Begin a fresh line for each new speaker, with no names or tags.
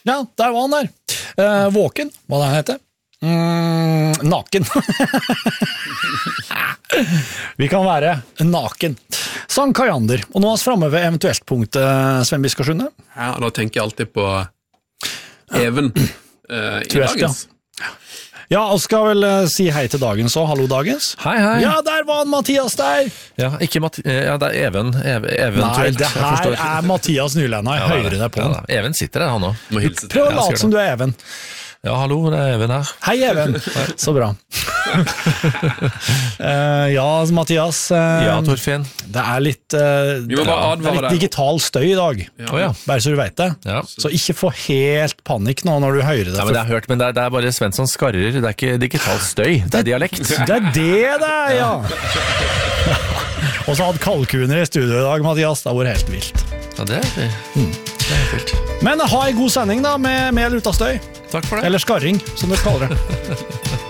Ja, der var han der. Våken, hva det heter. Naken. Vi kan være naken. Sang Kajander. Og nå er vi fremme ved eventuelt punktet, Sven Biskarsjunde.
Ja, da tenker jeg alltid på Even i dagens.
Ja, og skal vel si hei til dagens og hallo dagens.
Hei.
Ja, der var han Mathias der.
Ja, ikke ja, det er eventuelt.
Nei, det her er Mathias Nylenda, jeg hører det på han.
Even sitter der, han også.
Må hilse til
Prøv å
deg.
late som du er Even.
Ja, hallo, det er Even her.
Hei, Even. Så bra. Ja, Mathias.
Ja, Torfinn.
Det er litt,
Vi må bare advare deg.
digital støy i dag.
Ja.
Bare så du vet det.
Ja.
Så ikke få helt panikk nå når du hører det.
Ja, men det har jeg hørt, men det er bare Svensson skarrer. Det er ikke digital støy, det er dialekt.
Det er det er, ja. Og så hadde kalkuner i studio i dag, Mathias. Det har vært helt vilt.
Ja, det er helt vilt.
Men ha en god sending da, med eller uten støy.
Takk for det.
Eller skarring, som du kaller det.